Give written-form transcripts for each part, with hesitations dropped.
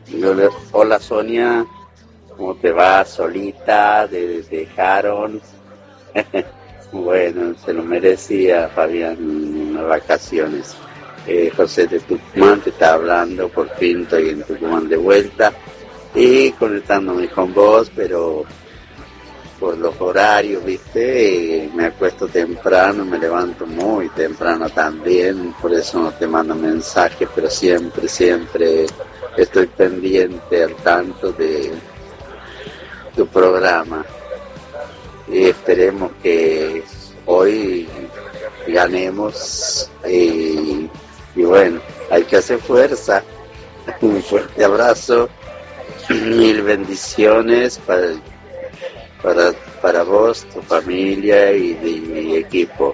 Hola Sonia, ¿cómo te va? Solita, te dejaron. Bueno, se lo merecía Fabián, unas vacaciones. José de Tucumán te está hablando, por fin estoy en Tucumán de vuelta y conectándome con vos, pero por los horarios, ¿viste? Me acuesto temprano, me levanto muy temprano también, por eso no te mando mensajes, pero siempre estoy pendiente al tanto de tu programa y esperemos que hoy ganemos y bueno, hay que hacer fuerza. Un fuerte abrazo, mil bendiciones para vos, tu familia y de mi equipo.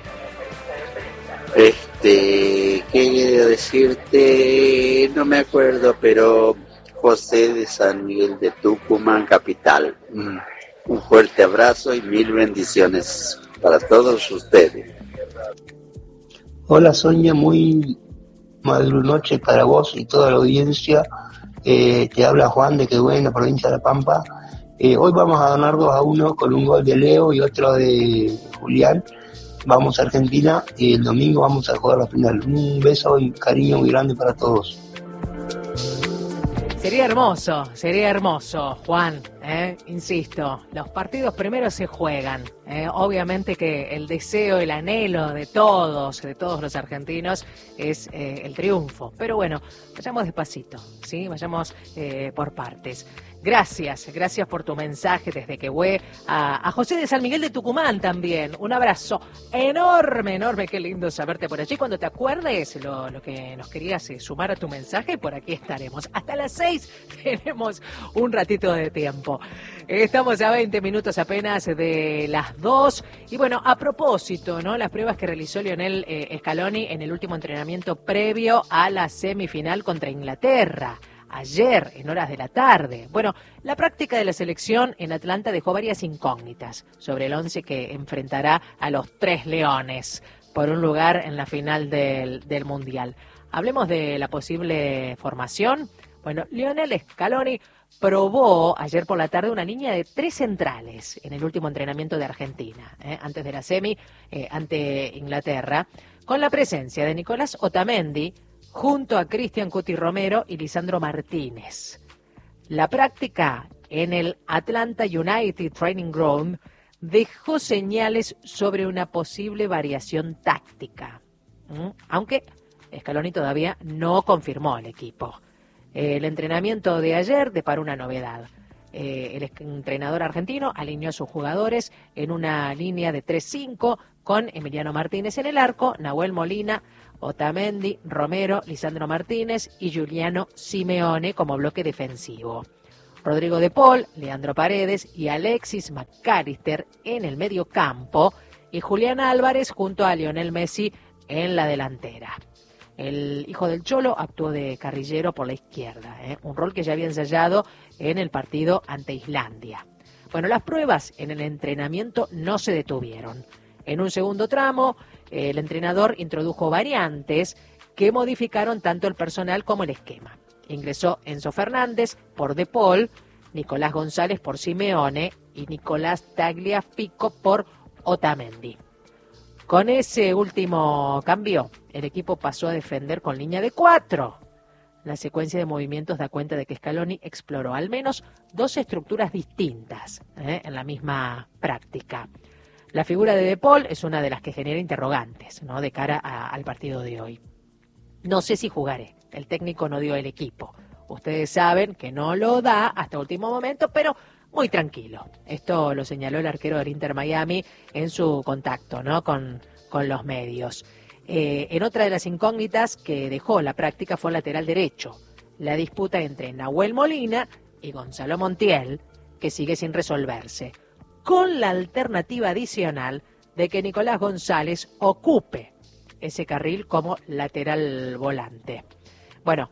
Quería decirte, no me acuerdo, pero José de San Miguel de Tucumán, capital. Un fuerte abrazo y mil bendiciones para todos ustedes. Hola Sonia, muy noche para vos y toda la audiencia. Te habla Juan de Quehue, en la provincia de La Pampa. Hoy vamos a ganar 2-1 con un gol de Leo y otro de Julián. Vamos a Argentina y el domingo vamos a jugar la final. Un beso y cariño muy grande para todos. Sería hermoso, Juan, insisto, los partidos primero se juegan, obviamente que el deseo, el anhelo de todos los argentinos es el triunfo, pero bueno, vayamos despacito, ¿sí? Vayamos por partes. Gracias por tu mensaje desde Quehue, a José de San Miguel de Tucumán también, un abrazo enorme, qué lindo saberte por allí. Cuando te acuerdes lo que nos querías sumar a tu mensaje, por aquí estaremos. Hasta las 6 tenemos un ratito de tiempo. Estamos a 20 minutos apenas de las 2. Y bueno, a propósito, ¿no? Las pruebas que realizó Lionel Scaloni en el último entrenamiento previo a la semifinal contra Inglaterra. Ayer, en horas de la tarde. Bueno, la práctica de la selección en Atlanta dejó varias incógnitas sobre el 11 que enfrentará a los Tres Leones por un lugar en la final del Mundial. Hablemos de la posible formación. Bueno, Lionel Scaloni probó ayer por la tarde una línea de 3 centrales en el último entrenamiento de Argentina, antes de la semi ante Inglaterra, con la presencia de Nicolás Otamendi, junto a Cristian Cuti Romero y Lisandro Martínez. La práctica en el Atlanta United Training Ground dejó señales sobre una posible variación táctica, aunque Scaloni todavía no confirmó el equipo. El entrenamiento de ayer deparó una novedad. El entrenador argentino alineó a sus jugadores en una línea de 3-5 con Emiliano Martínez en el arco, Nahuel Molina, Otamendi, Romero, Lisandro Martínez y Giuliano Simeone como bloque defensivo. Rodrigo de Paul, Leandro Paredes y Alexis McAllister en el medio campo y Julián Álvarez junto a Lionel Messi en la delantera. El hijo del Cholo actuó de carrilero por la izquierda, un rol que ya había ensayado en el partido ante Islandia. Bueno, las pruebas en el entrenamiento no se detuvieron. En un segundo tramo, el entrenador introdujo variantes que modificaron tanto el personal como el esquema. Ingresó Enzo Fernández por De Paul, Nicolás González por Simeone y Nicolás Tagliafico por Otamendi. Con ese último cambio, el equipo pasó a defender con línea de 4. La secuencia de movimientos da cuenta de que Scaloni exploró al menos 2 estructuras distintas en la misma práctica. La figura de Paul es una de las que genera interrogantes, ¿no?, de cara al partido de hoy. No sé si jugaré. El técnico no dio el equipo. Ustedes saben que no lo da hasta último momento, pero muy tranquilo. Esto lo señaló el arquero del Inter Miami en su contacto, ¿no?, con los medios. En otra de las incógnitas que dejó la práctica fue el lateral derecho. La disputa entre Nahuel Molina y Gonzalo Montiel, que sigue sin resolverse, con la alternativa adicional de que Nicolás González ocupe ese carril como lateral volante. Bueno,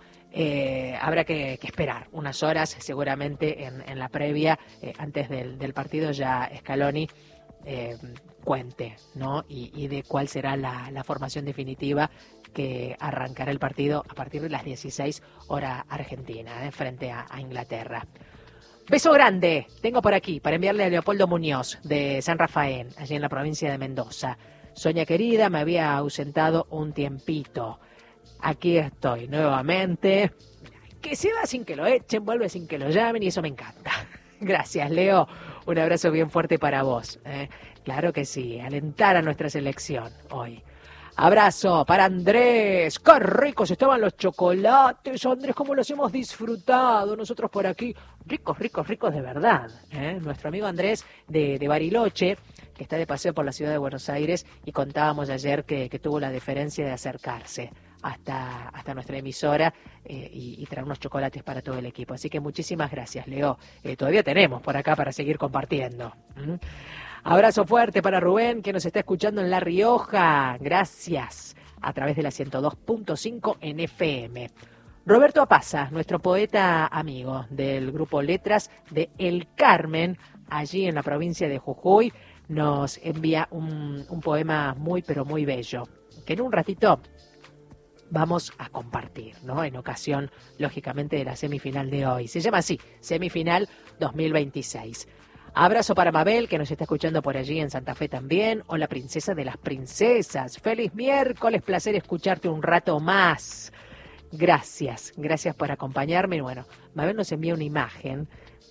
habrá que esperar unas horas, seguramente en la previa, antes del partido ya Scaloni cuente, ¿no?, y de cuál será la formación definitiva que arrancará el partido a partir de las 16 hora argentina, frente a Inglaterra. Beso grande, tengo por aquí para enviarle a Leopoldo Muñoz de San Rafael, allí en la provincia de Mendoza. Soña querida, me había ausentado un tiempito. Aquí estoy nuevamente. Que se va sin que lo echen, vuelve sin que lo llamen y eso me encanta. Gracias, Leo. Un abrazo bien fuerte para vos. Claro que sí, alentar a nuestra selección hoy. Abrazo para Andrés. ¡Qué ricos estaban los chocolates, Andrés! ¡Cómo los hemos disfrutado nosotros por aquí! Ricos, ricos, ricos de verdad. Nuestro amigo Andrés de Bariloche, que está de paseo por la ciudad de Buenos Aires, y contábamos ayer que tuvo la deferencia de acercarse hasta nuestra emisora y traer unos chocolates para todo el equipo. Así que muchísimas gracias, Leo. Todavía tenemos por acá para seguir compartiendo. Abrazo fuerte para Rubén, que nos está escuchando en La Rioja. Gracias. A través de la 102.5 en FM. Roberto Apaza, nuestro poeta amigo del grupo Letras de El Carmen, allí en la provincia de Jujuy, nos envía un poema muy, pero muy bello, que en un ratito vamos a compartir, ¿no? En ocasión, lógicamente, de la semifinal de hoy. Se llama así, Semifinal 2026. Abrazo para Mabel, que nos está escuchando por allí en Santa Fe también. Hola, princesa de las princesas. Feliz miércoles, placer escucharte un rato más. Gracias, gracias por acompañarme. Bueno, Mabel nos envía una imagen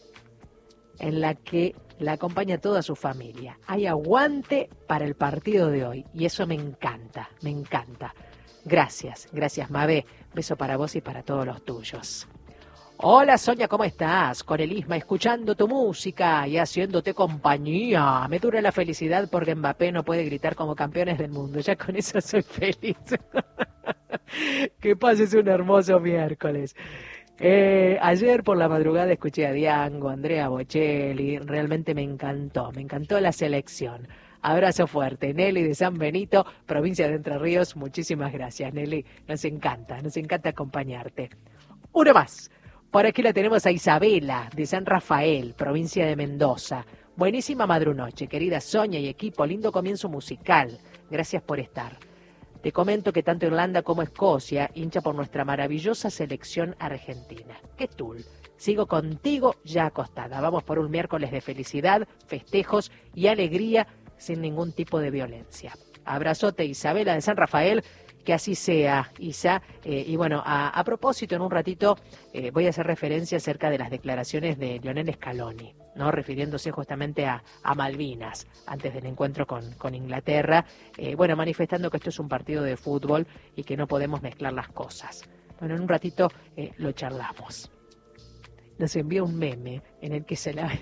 en la que la acompaña toda su familia. Hay aguante para el partido de hoy y eso me encanta, me encanta. Gracias, gracias, Mabel. Beso para vos y para todos los tuyos. Hola, Sonia, ¿cómo estás? Con el Isma, escuchando tu música y haciéndote compañía. Me dura la felicidad porque Mbappé no puede gritar como campeones del mundo. Ya con eso soy feliz. Que pases un hermoso miércoles. Ayer por la madrugada escuché a Diango, Andrea Bocelli. Realmente me encantó la selección. Abrazo fuerte. Nelly de San Benito, provincia de Entre Ríos. Muchísimas gracias, Nelly. Nos encanta acompañarte. Uno más. Por aquí la tenemos a Isabela, de San Rafael, provincia de Mendoza. Buenísima madrunoche, querida Sonia y equipo, lindo comienzo musical. Gracias por estar. Te comento que tanto Irlanda como Escocia hincha por nuestra maravillosa selección argentina. ¡Qué tul! Sigo contigo ya acostada. Vamos por un miércoles de felicidad, festejos y alegría sin ningún tipo de violencia. Abrazote, Isabela de San Rafael. Que así sea, Isa. Y bueno, a propósito, en un ratito voy a hacer referencia acerca de las declaraciones de Lionel Scaloni, ¿no? Refiriéndose justamente a Malvinas, antes del encuentro con Inglaterra. Bueno, manifestando que esto es un partido de fútbol y que no podemos mezclar las cosas. Bueno, en un ratito lo charlamos. Nos envía un meme en el que se la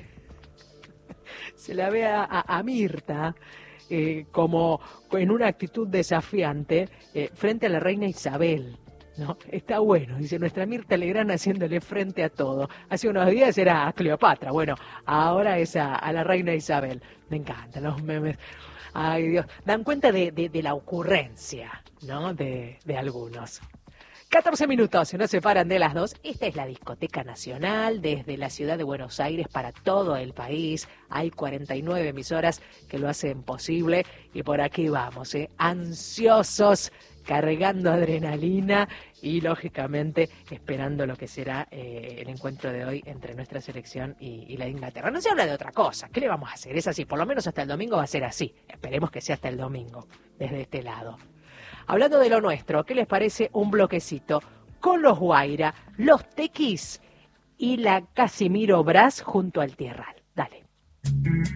ve a Mirta, como en una actitud desafiante frente a la reina Isabel, ¿no? Está bueno, dice nuestra Mirta Legrand haciéndole frente a todo. Hace unos días era a Cleopatra, bueno, ahora es a la reina Isabel. Me encantan los memes. Ay, Dios, dan cuenta de la ocurrencia, ¿no? De algunos. 14 minutos, no se paran de las 2. Esta es la Discoteca Nacional, desde la ciudad de Buenos Aires para todo el país. Hay 49 emisoras que lo hacen posible y por aquí vamos, ansiosos, cargando adrenalina y lógicamente esperando lo que será el encuentro de hoy entre nuestra selección y la de Inglaterra. No se habla de otra cosa, ¿qué le vamos a hacer? Es así, por lo menos hasta el domingo va a ser así. Esperemos que sea hasta el domingo, desde este lado. Hablando de lo nuestro, ¿qué les parece un bloquecito con los Guaira, los Tequis y la Casimiro Brás junto al Tierral? Dale.